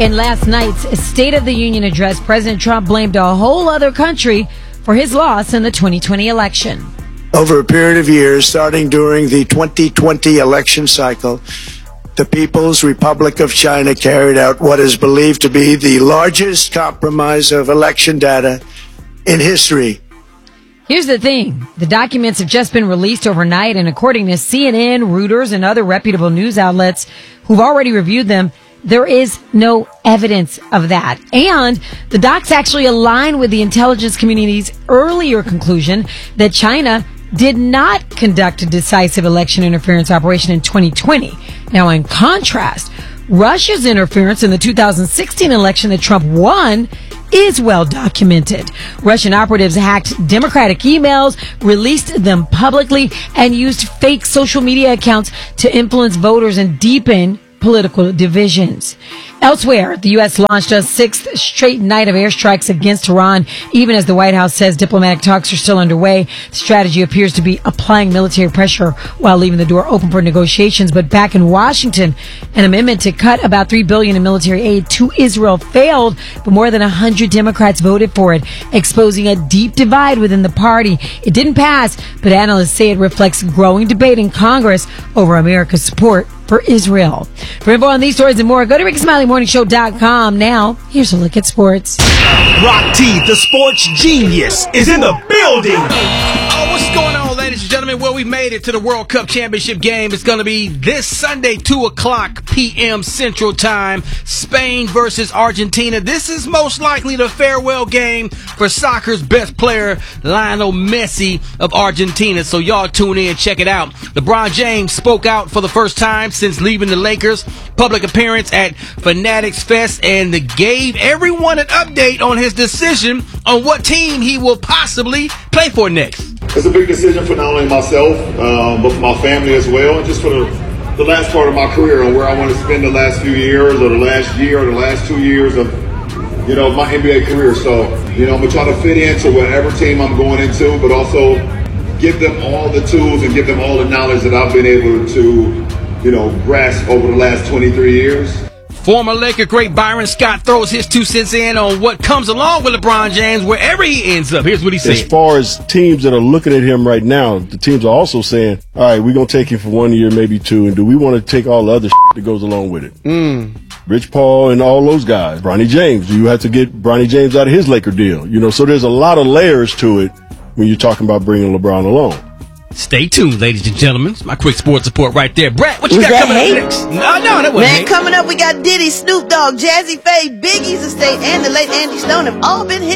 In last night's State of the Union address, President Trump blamed a whole other country for his loss in the 2020 election. Over a period of years, starting during the 2020 election cycle, the People's Republic of China carried out what is believed to be the largest compromise of election data in history. Here's the thing. The documents have just been released overnight, and according to CNN, Reuters, and other reputable news outlets who've already reviewed them, there is no evidence of that. And the docs actually align with the intelligence community's earlier conclusion that China did not conduct a decisive election interference operation in 2020. Now, in contrast, Russia's interference in the 2016 election that Trump won is well documented. Russian operatives hacked Democratic emails, released them publicly, and used fake social media accounts to influence voters and deepen political divisions. Elsewhere, the U.S. launched a sixth straight night of airstrikes against Iran, even as the White House says diplomatic talks are still underway. The strategy appears to be applying military pressure while leaving the door open for negotiations. But back in Washington, an amendment to cut about $3 billion in military aid to Israel failed, but more than 100 Democrats voted for it, exposing a deep divide within the party. It didn't pass, but analysts say it reflects growing debate in Congress over America's support for Israel. For info on these stories and more, go to RickySmileyMorningShow.com. Now, here's a look at sports. Rock T, the sports genius, is in the building. Oh, what's going on, ladies and gentlemen? Well, we made it to the World Cup Championship game. It's going to be this Sunday, 2 o'clock p.m. Central Time, Spain versus Argentina. This is most likely the farewell game for soccer's best player, Lionel Messi of Argentina. So y'all tune in, check it out. LeBron James spoke out for the first time since leaving the Lakers. Public appearance at Fanatics Fest, and gave everyone an update on his decision on what team he will possibly play for next. It's a big decision for not only myself, but for my family as well, and just for the last part of my career, and where I want to spend the last few years, or the last year, or the last 2 years of, my NBA career. So, I'm gonna try to fit into whatever team I'm going into, but also give them all the tools and give them all the knowledge that I've been able to, grasp over the last 23 years. Former Laker great Byron Scott throws his 2 cents in on what comes along with LeBron James wherever he ends up. Here's what he said. As far as teams that are looking at him right now, the teams are also saying, all right, we're going to take him for 1 year, maybe 2, and do we want to take all the other that goes along with it? Rich Paul and all those guys. Bronny James, do you have to get Bronny James out of his Laker deal? So there's a lot of layers to it when you're talking about bringing LeBron along. Stay tuned, ladies and gentlemen. It's my quick sports report right there. Brett, what you got coming up next? No, that wasn't Man, coming up, we got Diddy, Snoop Dogg, Jazzy Faye, Biggie's Estate, and the late Andy Stone have all been hit.